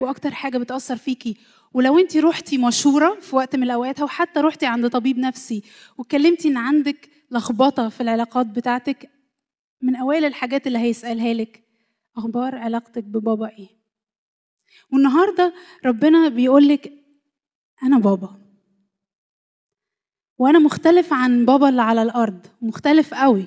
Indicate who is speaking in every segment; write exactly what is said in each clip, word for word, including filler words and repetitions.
Speaker 1: واكتر حاجه بتاثر فيكي. ولو انت روحتي مشوره في وقت من الاوقات، او حتى روحتي عند طبيب نفسي واتكلمتي ان عندك لخبطه في العلاقات بتاعتك، من اوائل الحاجات اللي هيسالها لك اخبار علاقتك ببابا ايه. والنهارده ربنا بيقول لك انا بابا، وانا مختلف عن بابا اللي على الارض، مختلف قوي.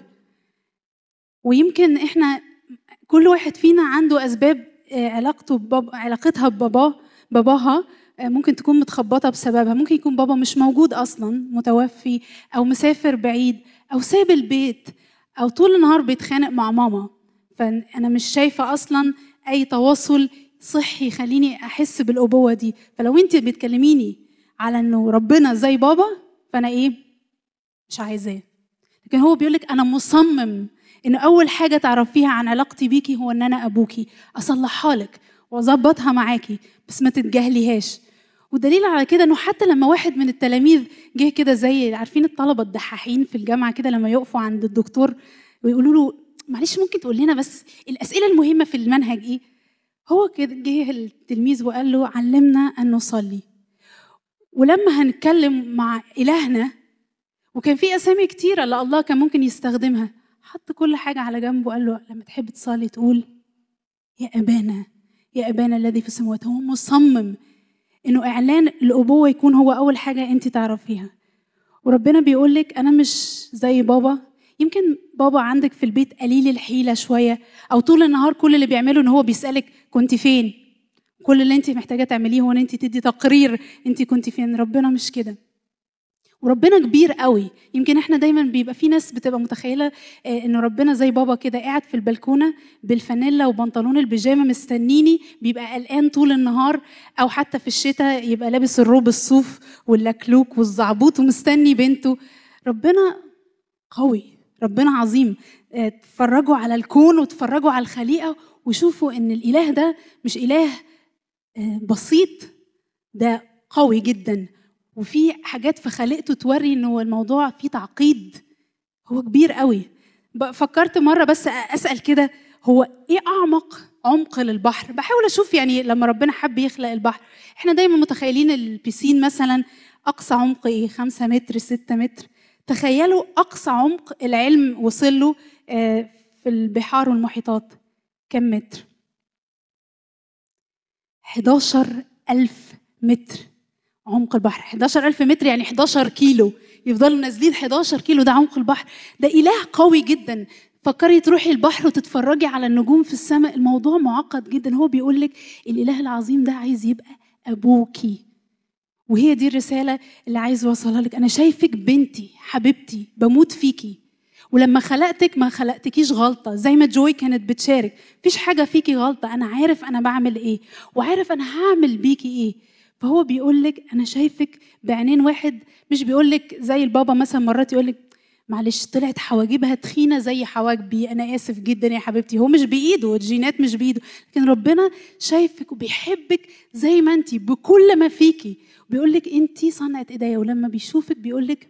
Speaker 1: ويمكن احنا كل واحد فينا عنده اسباب علاقته ببابا، علاقتها بباباه باباها ممكن تكون متخبطه بسببها. ممكن يكون بابا مش موجود اصلا، متوفي، او مسافر بعيد، او ساب البيت، او طول النهار بيتخانق مع ماما. فانا مش شايفه اصلا اي تواصل صحي يخليني احس بالابوه دي. فلو انت بتكلميني على انه ربنا زي بابا، فانا ايه؟ مش عايزاه. لكن هو بيقولك انا مصمم ان اول حاجه تعرفيها عن علاقتي بيكي هو ان انا ابوكي، اصلحها لك واظبطها معاكي، بس ما تتجاهليهاش. ودليل على كده انه حتى لما واحد من التلاميذ جه كده، زي عارفين الطلبه الدحاحين في الجامعه كده، لما يقفوا عند الدكتور ويقولوا له معلش ممكن تقول لنا بس الاسئله المهمه في المنهج ايه، هو كده جه التلميذ وقال له علمنا ان نصلي. ولما هنتكلم مع الهنا، وكان في اسامي كتيره اللي الله كان ممكن يستخدمها، حط كل حاجه على جنبه، قال له لما تحب تصلي تقول يا ابانا، يا ابانا الذي في السماوات. هو مصمم انه اعلان الابوه يكون هو اول حاجه انت تعرفيها. وربنا بيقول لك انا مش زي بابا. يمكن بابا عندك في البيت قليل الحيله شويه، او طول النهار كل اللي بيعمله ان هو بيسالك كنت فين. كل اللي انت محتاجه تعمليه هو ان انت تدي تقرير انت كنت فين. ربنا مش كده، وربنا كبير قوي. يمكن احنا دايما بيبقى في ناس بتبقى متخيله ان ربنا زي بابا كده قاعد في البلكونه بالفانيلا وبنطلون البيجامه مستنيني، بيبقى قلقان طول النهار، او حتى في الشتاء يبقى لابس الروب الصوف واللكلوك والزعبوط ومستني بنته. ربنا قوي، ربنا عظيم. اتفرجوا على الكون وتفرجوا على الخليقه وشوفوا ان الاله ده مش اله بسيط، ده قوي جدا. وفي حاجات في خلقته توري انه الموضوع فيه تعقيد. هو كبير قوي. فكرت مره بس اسال كده، هو ايه اعمق عمق للبحر؟ بحاول اشوف يعني لما ربنا حب يخلق البحر، احنا دايما متخيلين البيسين مثلا اقصى عمق ايه، خمسة متر، ستة متر. تخيلوا اقصى عمق العلم وصل له في البحار والمحيطات كم متر؟ حداشر ألف متر عمق البحر. حداشر ألف متر يعني حداشر كيلو، يفضلوا نازلين حداشر كيلو، ده عمق البحر. ده إله قوي جدا. فكري تروحي البحر وتتفرجي على النجوم في السماء، الموضوع معقد جدا. هو بيقول لك الإله العظيم ده عايز يبقى أبوكي، وهي دي الرسالة اللي عايز أوصلها لك. أنا شايفك بنتي حبيبتي، بموت فيكي. ولما خلقتك ما خلقتكيش غلطة، زي ما جوي كانت بتشارك، مفيش حاجة فيكي غلطة. أنا عارف أنا بعمل إيه، وعارف أنا هعمل بيكي إيه. فهو بيقولك أنا شايفك بعينين واحد. مش بيقولك زي البابا مثلا مرات يقولك معلش طلعت حواجبها تخينة زي حواجبي، أنا آسف جدا يا حبيبتي. هو مش بإيده، الجينات مش بإيده، لكن ربنا شايفك وبيحبك زي ما أنتي بكل ما فيكي. بيقولك أنتي صنعت إيديا، ولما بيشوفك بيقولك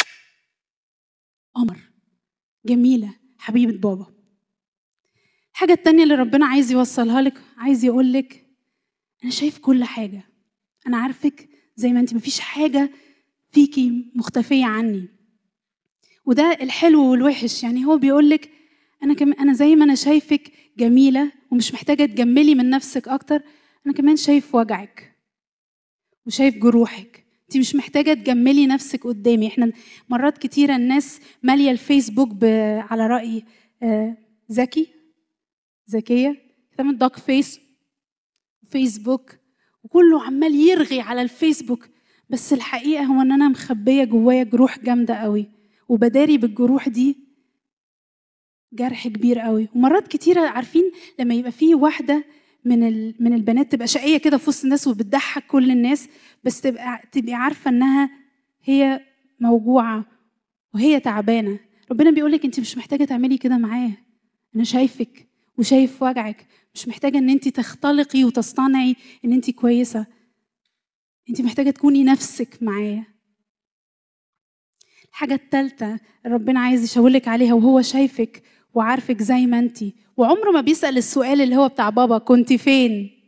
Speaker 1: قمر، جميلة، حبيبة بابا. الحاجة التانية اللي ربنا عايز يوصلها لك، عايز يقولك أنا شايف كل حاجة، أنا عارفك زي ما أنت، مفيش حاجة فيكي مختفية عني. وده الحلو والوحش. يعني هو بيقولك أنا كم أنا زي ما أنا شايفك جميلة ومش محتاجة تجملي من نفسك أكتر، أنا كمان شايف وجعك وشايف جروحك. انت مش محتاجة تجملي نفسك قدامي. احنا مرات كتيرة الناس مالية الفيسبوك على رأي زكي زكية تعمل داك فيس فيسبوك، وكله عمال يرغي على الفيسبوك، بس الحقيقة هو ان انا مخبية جوايا جروح جامدة قوي، وبداري بالجروح دي جرح كبير قوي. ومرات كتيرة عارفين لما يبقى فيه واحدة من من البنات تبقى شقية كده في وسط الناس وبتضحك كل الناس، بس تبقى تبقي عارفة انها هي موجوعة وهي تعبانة. ربنا بيقولك انت مش محتاجة تعملي كده معاه، انا شايفك وشايف وجعك. مش محتاجة ان انت تختلقي وتصطنعي ان انت كويسة، انت محتاجة تكوني نفسك معاه. الحاجة الثالثة ربنا عايز يشاورلك عليها، وهو شايفك وعارفك زي ما انت، وعمره ما بيسأل السؤال اللي هو بتاع بابا كنت فين.